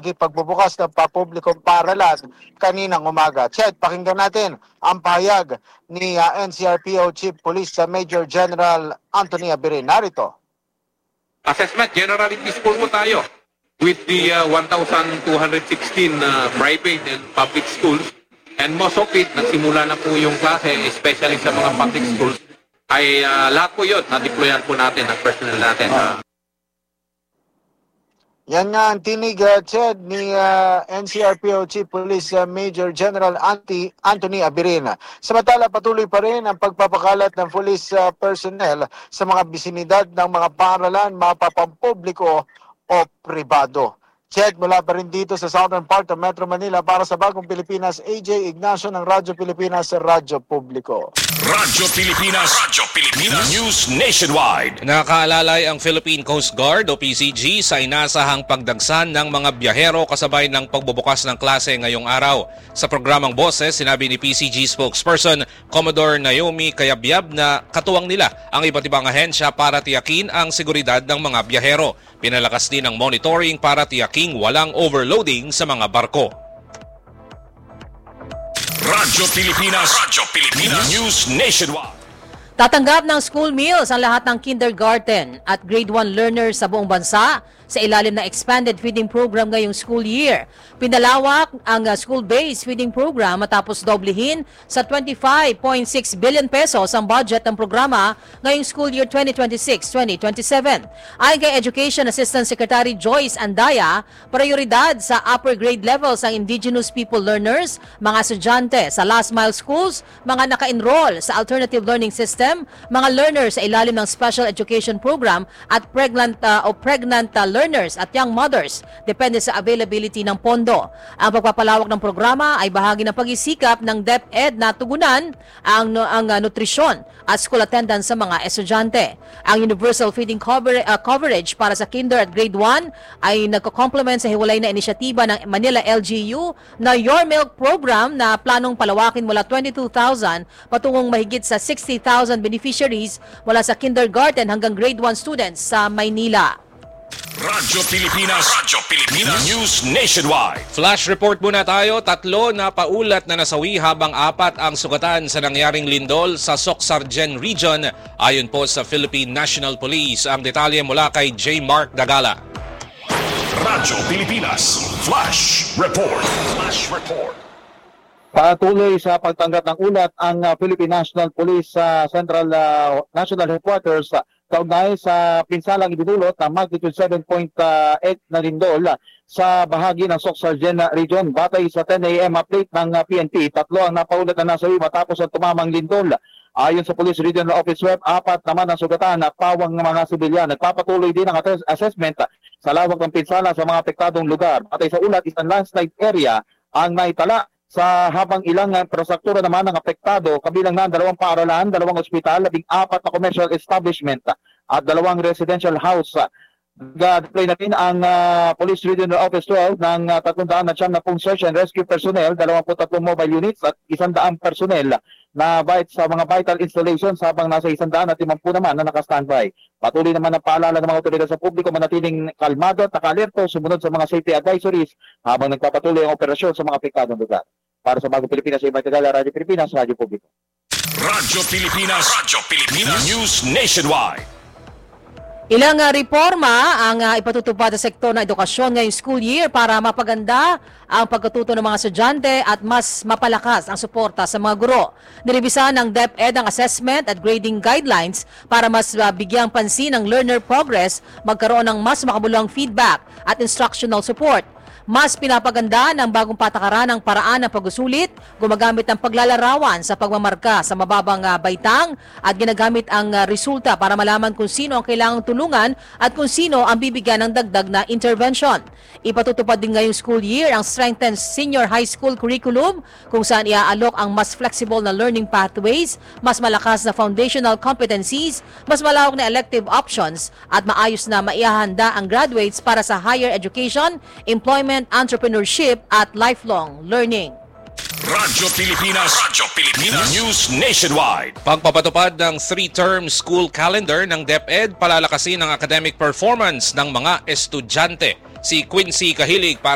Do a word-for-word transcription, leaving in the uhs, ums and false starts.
pagbubukas ng papublikong paaralan kaninang umaga. Chet, pakinggan natin ang pahayag ni uh, N C R P O Chief Police uh, Major General Anthony Abirin. Narito. Assessment, generally peaceful po tayo with the uh, one thousand two hundred sixteen uh, private and public schools, and most of it, nagsimula na po yung klase, especially sa mga public schools, ay uh, lahat po yun, na-deployan po natin ang personnel natin. Uh, Yan nga ang tinig, uh, Ched, ni uh, N C R P O Chief Police uh, Major General Anti, Anthony Abirin. Samantala, patuloy pa rin ang pagpapakalat ng police uh, personnel sa mga bisinidad ng mga paaralan, mapapampubliko o pribado. Ched, mula pa rin dito sa southern part of Metro Manila para sa Bagong Pilipinas, A J Ignacio ng Radyo Pilipinas sa Radyo Publiko. Radyo Pilipinas, Radyo Pilipinas, News Nationwide. Nakaalalay ang Philippine Coast Guard o P C G sa inasahang pagdagsan ng mga biyahero kasabay ng pagbubukas ng klase ngayong araw. Sa programang Boses, sinabi ni P C G spokesperson Commodore Naomi Kayabyab na katuwang nila ang iba't ibang ahensya para tiyakin ang seguridad ng mga biyahero. Pinalakas din ang monitoring para tiyaking walang overloading sa mga barko. Radyo Pilipinas, Radyo Pilipinas, News Nationwide. Tatanggap ng school meals ang lahat ng kindergarten at grade one learners sa buong bansa sa ilalim ng expanded feeding program ngayong school year. Pinalawak ang uh, school-based feeding program matapos doblehin sa twenty-five point six billion pesos ang budget ng programa ngayong school year twenty twenty-six twenty twenty-seven. Ayon kay Education Assistant Secretary Joyce Andaya, prioridad sa upper grade levels ang indigenous people learners, mga estudyante sa last mile schools, mga naka-enroll sa alternative learning system, mga learners sa ilalim ng special education program at pregnant uh, o pregnant uh, learners at young mothers, depende sa availability ng pondo. Ang pagpapalawak ng programa ay bahagi ng pag-isikap ng DepEd na tugunan ang, ang uh, nutrisyon at school attendance sa mga estudyante. Ang universal feeding cover, uh, coverage para sa kinder at grade one ay nagko-complement sa hiwalay na inisyatiba ng Manila L G U na Your Milk Program na planong palawakin mula twenty-two thousand patungong mahigit sa sixty thousand beneficiaries mula sa kindergarten hanggang grade one students sa Maynila. Radyo Pilipinas, Radyo Pilipinas, News Nationwide. Flash report muna tayo. Tatlo na paulat na nasawi habang apat ang sugatan sa nangyaring lindol sa Soc-Sargen Region. Ayon po sa Philippine National Police. Ang detalye mula kay J. Mark Dagala. Radyo Pilipinas, Flash Report. Flash Report. Patuloy sa pagtanggap ng ulat ang uh, Philippine National Police sa uh, Central uh, National Headquarters uh, kaugnay sa pinsalang idinulot na magnitude seven point eight na lindol sa bahagi ng Soc-Sargen Region. Batay sa ten A M update ng uh, P N P, tatlo ang napaulat na nasawi matapos ang tumamang lindol. Ayon sa Police Regional Office Web, apat naman ang sugatan at pawang ng mga sibilyan. Nagpapatuloy din ang assessment sa lawak ng pinsala sa mga apektadong lugar. Batay sa ulat, isang landslide area ang naitala sa habang ilang infrastruktura naman ang apektado, kabilang na dalawang paaralan, dalawang ospital, labing apat na commercial establishment at dalawang residential house. Nag-deploy na rin ang uh, Police Regional Office twelve ng uh, tatlong daan na siyam na pung search and rescue personnel, dalawampu't tatlong mobile units at isang daang personnel na bait sa mga vital installations habang nasa isang daan at limampu naman na naka-standby. Patuloy naman ang paalala ng mga otoridad sa publiko manatiling kalmado at naka-alerto sumunod sa mga safety advisories habang nagpapatuloy ang operasyon sa mga apektadong lugar. Para sa Bagong Pilipinas, sa Ibatagala, Radyo Pilipinas, Radyo Publiko. Radyo Pilipinas, Radyo Pilipinas, News Nationwide. Ilang uh, reforma ang uh, ipatutupad sa sektor ng edukasyon ngayong school year para mapaganda ang pagkatuto ng mga estudyante at mas mapalakas ang suporta sa mga guro. Niribisa ng DepEd ang assessment at grading guidelines para mas uh, bigyang pansin ang learner progress, magkaroon ng mas makabuluhang feedback at instructional support. Mas pinapaganda ng bagong patakaran ang paraan ng pag-usulit, gumagamit ng paglalarawan sa pagmamarka sa mababang uh, baitang at ginagamit ang uh, resulta para malaman kung sino ang kailangang tulungan at kung sino ang bibigyan ng dagdag na intervention. Ipatutupad din ngayong school year ang strengthened senior high school curriculum kung saan iaalok ang mas flexible na learning pathways, mas malakas na foundational competencies, mas malawak na elective options at maayos na maihahanda ang graduates para sa higher education, employment, entrepreneurship at lifelong learning. Radyo Pilipinas, Radyo Pilipinas, News Nationwide. Pagpapatupad ng three-term school calendar ng DepEd, palalakasin ang academic performance ng mga estudyante. Si Quincy Kahilig para